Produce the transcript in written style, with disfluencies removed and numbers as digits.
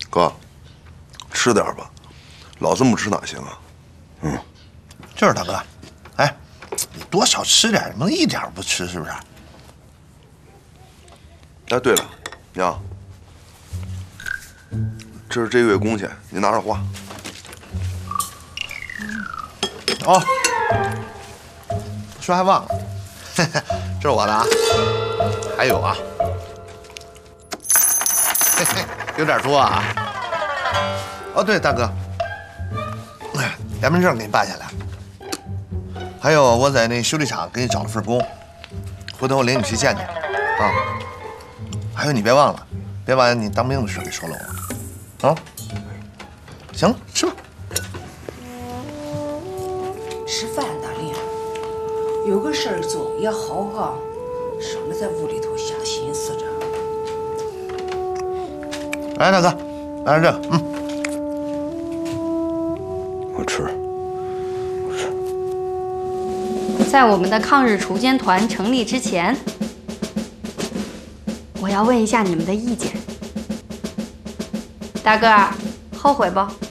哥，吃点吧，老这么吃哪行啊？ 就是大哥，哎，你多少吃点，不能一点不吃，是不是？ 哎，对了，娘，这是这个月工钱，你拿着花。 哦，说还忘了，这是我的啊，还有啊，嘿嘿，有点多啊。哦，对，大哥，良民证给你办下来，还有我在那修理厂给你找了份工，回头我领你去见见啊。还有你别忘了，别把你当兵的事给说了我，啊？行了，吃吧。 吃饭呢，玲，有个事儿做也好啊，省得在屋里头瞎心思着。 来，大哥，来这个， 我吃。 在我们的抗日锄奸团成立之前，我要问一下你们的意见。大个儿，后悔不？